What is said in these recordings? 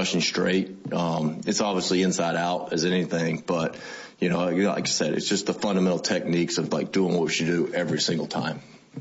rushing straight. It's obviously inside out as anything, but, like I said, it's just the fundamental techniques of, like, doing what we should do every single time.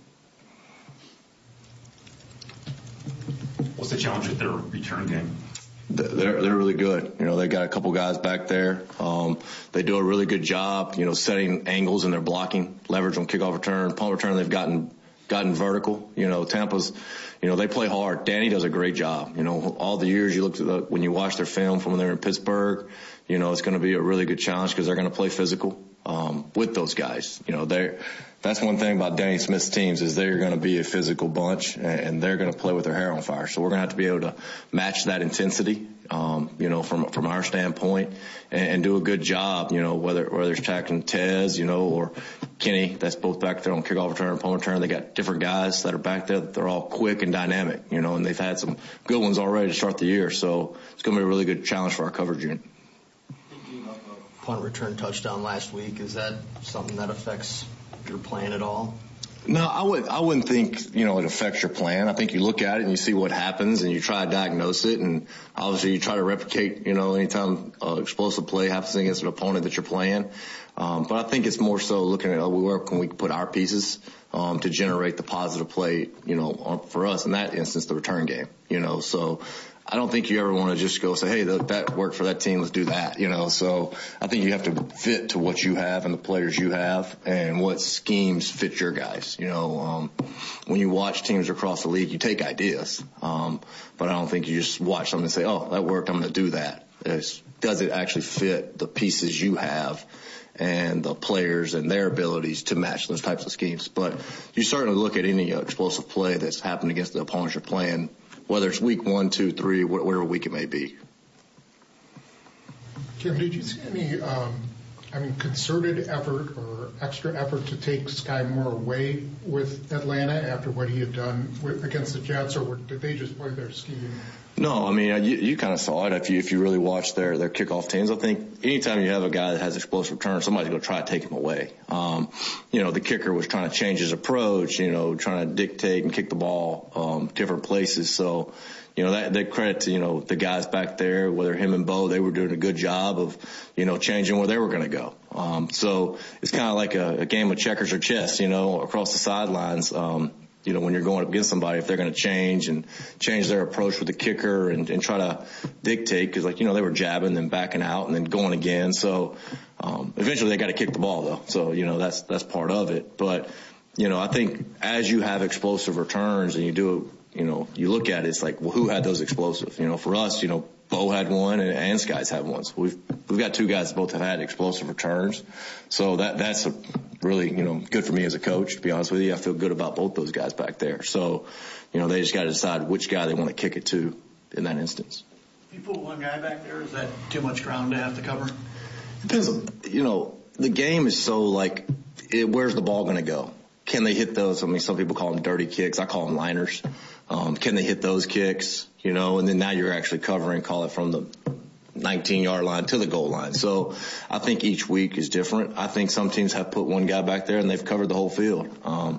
What's the challenge with their return game? They're really good. They got a couple guys back there. They do a really good job, setting angles in their blocking, leverage on kickoff return, punt return. They've gotten vertical. Tampa's, they play hard. Danny does a great job. All the years you look at when you watch their film from when they're in Pittsburgh, it's going to be a really good challenge because they're going to play physical with those guys. That's one thing about Danny Smith's teams is they're going to be a physical bunch and they're going to play with their hair on fire. So we're going to have to be able to match that intensity, from our standpoint and do a good job, whether it's tackling Tez, or Kenny, that's both back there on kickoff return and punt return. They got different guys that are back there. They're all quick and dynamic, and they've had some good ones already to start the year. So it's going to be a really good challenge for our coverage unit. Punt return touchdown last week. Is that something that affects your plan at all? No, I wouldn't think, it affects your plan. I think you look at it and you see what happens and you try to diagnose it, and obviously you try to replicate, anytime explosive play happens against an opponent that you're playing. But I think it's more so looking at where can we put our pieces to generate the positive play, for us in that instance, the return game, so I don't think you ever want to just go say, hey, that worked for that team, let's do that, So I think you have to fit to what you have and the players you have and what schemes fit your guys. When you watch teams across the league, you take ideas. But I don't think you just watch something and say, oh, that worked, I'm going to do that. Does it actually fit the pieces you have and the players and their abilities to match those types of schemes? But you certainly look at any explosive play that's happened against the opponents you're playing, whether it's week 1, 2, 3, whatever week it may be. Kim, did you see any, concerted effort or extra effort to take Sky Moore away with Atlanta after what he had done against the Jets, or did they just play their scheme? No, you kind of saw it if you really watch their kickoff teams. I think anytime you have a guy that has explosive return, somebody's going to try to take him away. The kicker was trying to change his approach, trying to dictate and kick the ball different places. So, that credit to, the guys back there, whether him and Bo, they were doing a good job of, changing where they were going to go. So it's kind of like a game of checkers or chess, across the sidelines. When you're going up against somebody, if they're going to change their approach with the kicker and try to dictate, because they were jabbing, then backing out, and then going again. So eventually they got to kick the ball though. So that's part of it. But I think as you have explosive returns and you do you look at it, it's like, well, who had those explosive? For us, Bo had one and Sky's had one. So we've got two guys that both have had explosive returns. So that's a really, good for me as a coach, to be honest with you. I feel good about both those guys back there. So, they just got to decide which guy they want to kick it to in that instance. You put one guy back there, is that too much ground to have to cover? Depends. The game is so where's the ball going to go? Can they hit those? Some people call them dirty kicks. I call them liners. Can they hit those kicks? And then now you're actually covering, call it from the 19-yard line to the goal line. So I think each week is different. I think some teams have put one guy back there and they've covered the whole field.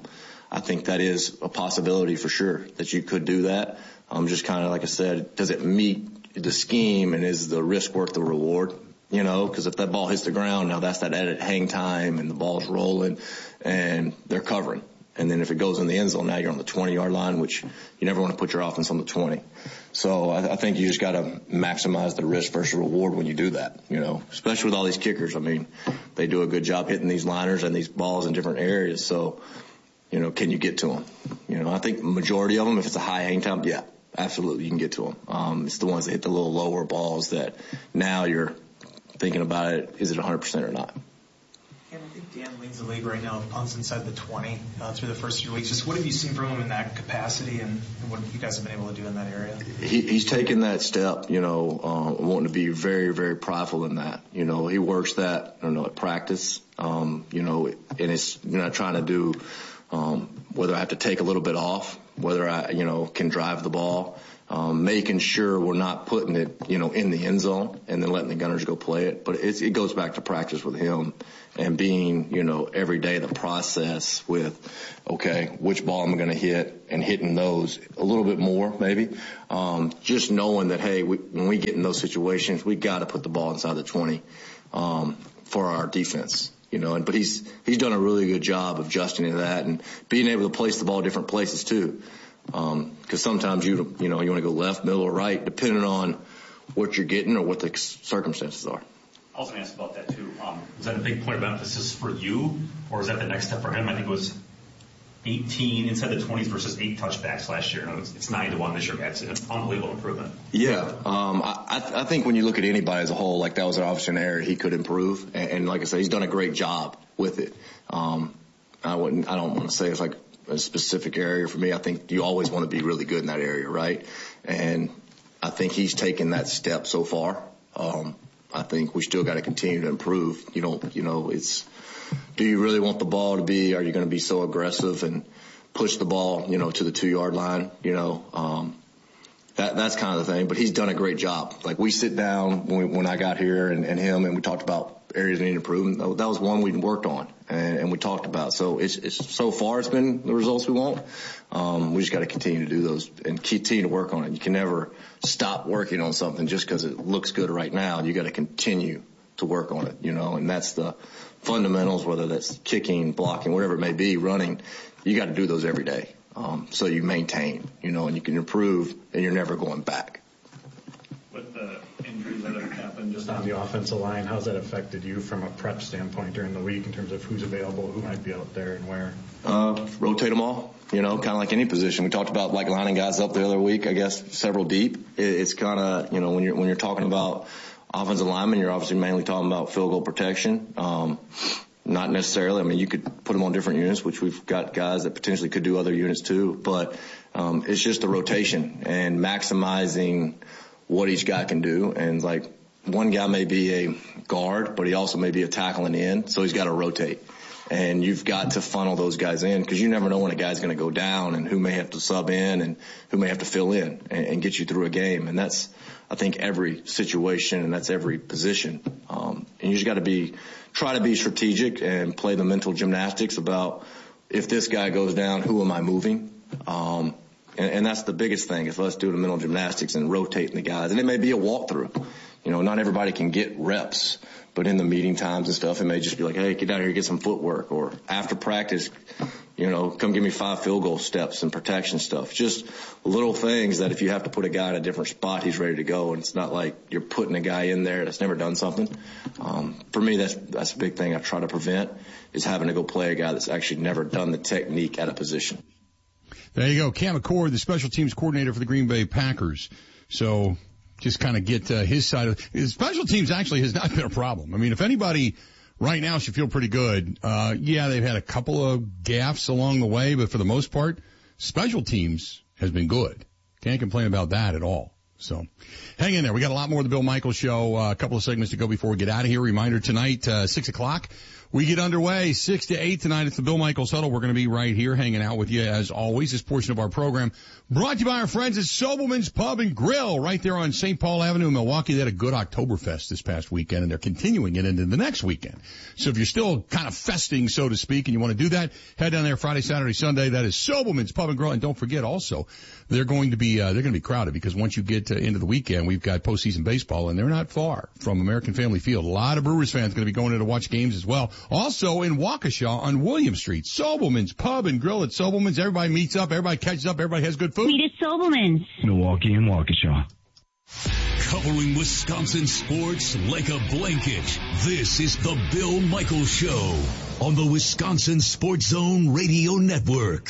I think that is a possibility for sure that you could do that. Just kind of like I said, does it meet the scheme and is the risk worth the reward? Because if that ball hits the ground, now that's that added hang time and the ball's rolling and they're covering. And then if it goes in the end zone, now you're on the 20-yard line, which you never want to put your offense on the 20. So I think you just got to maximize the risk versus reward when you do that, especially with all these kickers. They do a good job hitting these liners and these balls in different areas. So, can you get to them? I think majority of them, if it's a high hang time, yeah, absolutely, you can get to them. It's the ones that hit the little lower balls that now you're thinking about it, is it 100% or not? And I think Dan leads the league right now with punts inside the 20 through the first 3 weeks. Just what have you seen from him in that capacity and what you guys have been able to do in that area? He's taken that step, wanting to be very, very prideful in that. He works that, at practice, and it's, trying to do, whether I have to take a little bit off, whether I, can drive the ball. making sure we're not putting it, in the end zone and then letting the Gunners go play it. But it goes back to practice with him and being, every day the process with, okay, which ball am I going to hit, and hitting those a little bit more maybe. Just knowing that, hey, when we get in those situations, we got to put the ball inside the 20 for our defense. But he's done a really good job of adjusting to that and being able to place the ball different places too. Because sometimes you want to go left, middle, or right, depending on what you're getting or what the circumstances are. I was going to ask about that too. Is that a big point of emphasis for you, or is that the next step for him? I think it was 18 inside the 20s versus 8 touchbacks last year. It's 9-1 this year. That's an unbelievable improvement. Yeah, I think when you look at anybody as a whole, like that was obviously an area he could improve, and like I said, he's done a great job with it. I don't want to say it's like a specific area for me. I think you always want to be really good in that area, right? And I think he's taken that step so far. I think we still got to continue to improve. It's, do you really want the ball to be, are you going to be so aggressive and push the ball, to the 2-yard line? That's kind of the thing, but he's done a great job. Like we sit down when I got here and him, and we talked about areas that need improvement. That was one we worked on and we talked about. So it's so far it's been the results we want. We just got to continue to do those and continue to work on it. You can never stop working on something just because it looks good right now. You got to continue to work on it, and that's the fundamentals, whether that's kicking, blocking, whatever it may be, running. You got to do those every day. So you maintain, and you can improve, and you're never going back. With the injuries that have happened just on the offensive line, how's that affected you from a prep standpoint during the week in terms of who's available, who might be out there, and where? Rotate them all, kind of like any position. We talked about like lining guys up the other week, I guess, several deep. It's kind of, when you're talking about offensive linemen, you're obviously mainly talking about field goal protection. Not necessarily. I mean, you could put them on different units, which we've got guys that potentially could do other units too. But it's just a rotation and maximizing what each guy can do. And like one guy may be a guard, but he also may be a tackling end, so he's got to rotate. And you've got to funnel those guys in because you never know when a guy's going to go down and who may have to sub in and who may have to fill in and get you through a game. And that's, I think, every situation and that's every position. And you just got to try to be strategic and play the mental gymnastics about if this guy goes down, who am I moving? And that's the biggest thing is let's do the mental gymnastics and rotating the guys. And it may be a walkthrough. Not everybody can get reps, but in the meeting times and stuff, it may just be like, hey, get out here, get some footwork, or after practice, come give me 5 field goal steps and protection stuff. Just little things that if you have to put a guy in a different spot, he's ready to go. And it's not like you're putting a guy in there that's never done something. For me, that's a big thing I try to prevent is having to go play a guy that's actually never done the technique at a position. There you go. Cam McCord, the special teams coordinator for the Green Bay Packers. So just kind of get his side of his special teams actually has not been a problem. I mean, if anybody right now should feel pretty good, they've had a couple of gaffes along the way, but for the most part, special teams has been good. Can't complain about that at all. So hang in there. We got a lot more of the Bill Michaels Show, a couple of segments to go before we get out of here. Reminder tonight, 6 o'clock. We get underway 6 to 8 tonight. It's the Bill Michaels Huddle. We're going to be right here hanging out with you as always. This portion of our program brought to you by our friends at Sobelman's Pub and Grill right there on St. Paul Avenue in Milwaukee. They had a good Oktoberfest this past weekend, and they're continuing it into the next weekend. So if you're still kind of festing, so to speak, and you want to do that, head down there Friday, Saturday, Sunday. That is Sobelman's Pub and Grill. And don't forget also, they're going to be crowded because once you get into the weekend, we've got postseason baseball, and they're not far from American Family Field. A lot of Brewers fans going to be going in to watch games as well. Also in Waukesha on William Street, Sobelman's Pub and Grill at Sobelman's. Everybody meets up, everybody catches up, everybody has good food. Meet at Sobelman's. Milwaukee and Waukesha. Covering Wisconsin sports like a blanket. This is the Bill Michaels Show on the Wisconsin Sports Zone Radio Network.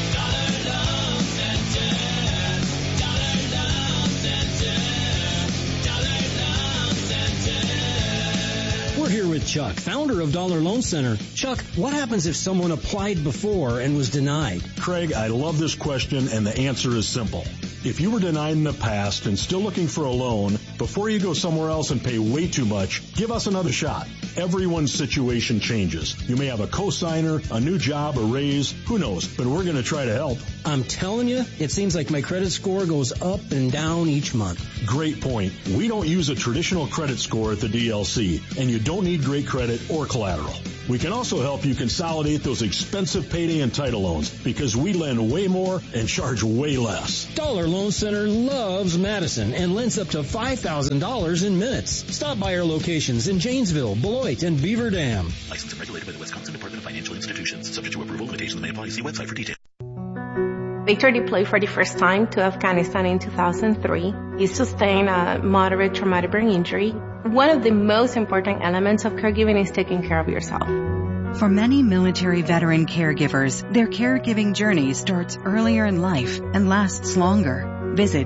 We're here with Chuck, founder of Dollar Loan Center. Chuck, what happens if someone applied before and was denied? Craig, I love this question, and the answer is simple. If you were denied in the past and still looking for a loan, before you go somewhere else and pay way too much, give us another shot. Everyone's situation changes. You may have a cosigner, a new job, a raise, who knows, but we're going to try to help. I'm telling you, it seems like my credit score goes up and down each month. Great point. We don't use a traditional credit score at the DLC, and you don't need great credit or collateral. We can also help you consolidate those expensive payday and title loans because we lend way more and charge way less. Dollar Loan Center loves Madison and lends up to $5,000 in minutes. Stop by our locations in Janesville, Beloit, and Beaver Dam. Licensed and regulated by the Wisconsin Department of Financial Institutions. Subject to approval. Limitations may apply. See website for details. Victor deployed for the first time to Afghanistan in 2003. He sustained a moderate traumatic brain injury. One of the most important elements of caregiving is taking care of yourself. For many military veteran caregivers, their caregiving journey starts earlier in life and lasts longer. Visit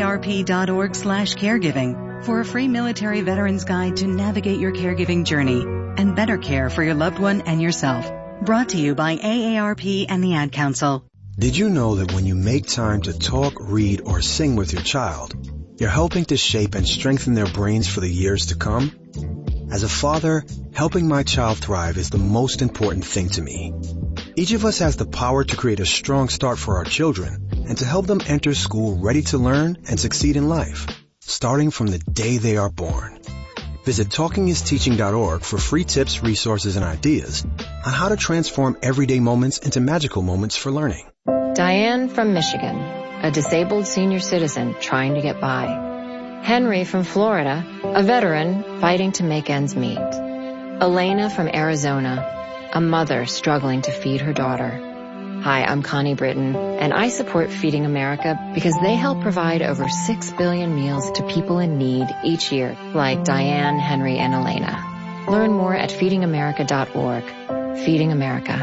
aarp.org/caregiving for a free military veterans guide to navigate your caregiving journey and better care for your loved one and yourself. Brought to you by AARP and the Ad Council. Did you know that when you make time to talk, read, or sing with your child, you're helping to shape and strengthen their brains for the years to come? As a father, helping my child thrive is the most important thing to me. Each of us has the power to create a strong start for our children and to help them enter school ready to learn and succeed in life, starting from the day they are born. Visit TalkingIsTeaching.org for free tips, resources, and ideas on how to transform everyday moments into magical moments for learning. Diane from Michigan, a disabled senior citizen trying to get by. Henry from Florida, a veteran fighting to make ends meet. Elena from Arizona, a mother struggling to feed her daughter. Hi, I'm Connie Britton, and I support Feeding America because they help provide over 6 billion meals to people in need each year, like Diane, Henry, and Elena. Learn more at feedingamerica.org. Feeding America,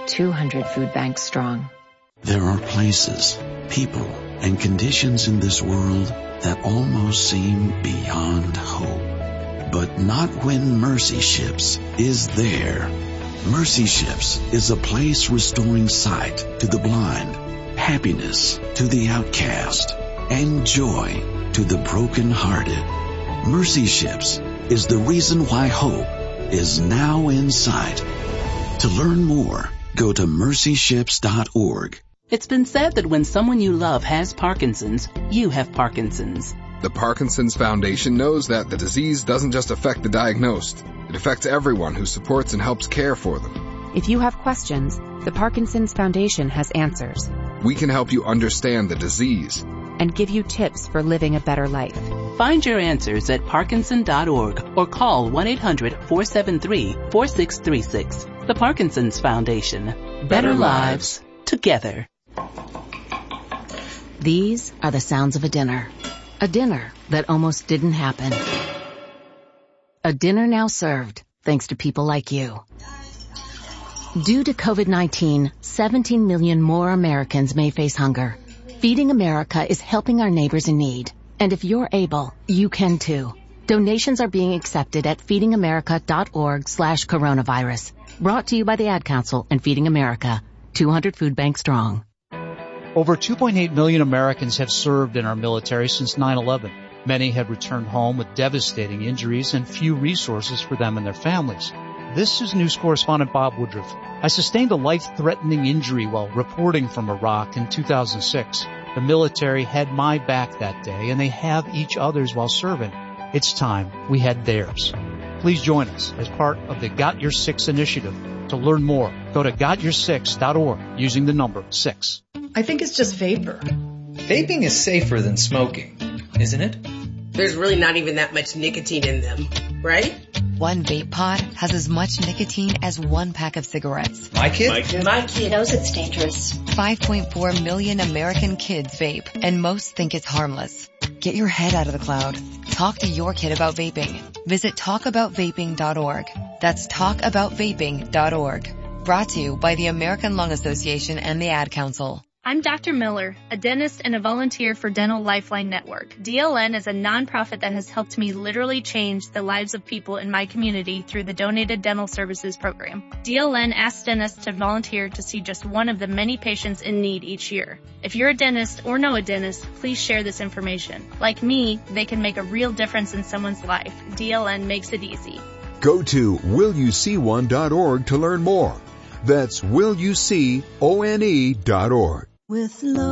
200 food banks strong. There are places, people, and conditions in this world that almost seem beyond hope. But not when Mercy Ships is there. Mercy Ships is a place restoring sight to the blind, happiness to the outcast, and joy to the brokenhearted. Mercy Ships is the reason why hope is now in sight. To learn more, go to mercyships.org. It's been said that when someone you love has Parkinson's, you have Parkinson's. The Parkinson's Foundation knows that the disease doesn't just affect the diagnosed. It affects everyone who supports and helps care for them. If you have questions, the Parkinson's Foundation has answers. We can help you understand the disease and give you tips for living a better life. Find your answers at parkinson.org or call 1-800-473-4636. The Parkinson's Foundation. Better lives together. These are the sounds of a dinner. A dinner that almost didn't happen. A dinner now served, thanks to people like you. Due to COVID-19, 17 million more Americans may face hunger. Feeding America is helping our neighbors in need. And if you're able, you can too. Donations are being accepted at feedingamerica.org/coronavirus. Brought to you by the Ad Council and Feeding America, 200 food banks strong. Over 2.8 million Americans have served in our military since 9/11. Many have returned home with devastating injuries and few resources for them and their families. This is news correspondent Bob Woodruff. I sustained a life-threatening injury while reporting from Iraq in 2006. The military had my back that day, and they have each other's while serving. It's time we had theirs. Please join us as part of the Got Your Six initiative. To learn more, go to gotyoursix.org using the number 6. I think it's just vapor. Vaping is safer than smoking, isn't it? There's really not even that much nicotine in them, right? One vape pod has as much nicotine as one pack of cigarettes. My kid knows it's dangerous. 5.4 million American kids vape, and most think it's harmless. Get your head out of the cloud. Talk to your kid about vaping. Visit talkaboutvaping.org. That's talkaboutvaping.org. Brought to you by the American Lung Association and the Ad Council. I'm Dr. Miller, a dentist and a volunteer for Dental Lifeline Network. DLN is a nonprofit that has helped me literally change the lives of people in my community through the Donated Dental Services program. DLN asks dentists to volunteer to see just one of the many patients in need each year. If you're a dentist or know a dentist, please share this information. Like me, they can make a real difference in someone's life. DLN makes it easy. Go to willyouseeone.org to learn more. That's willyouseone.org. with love.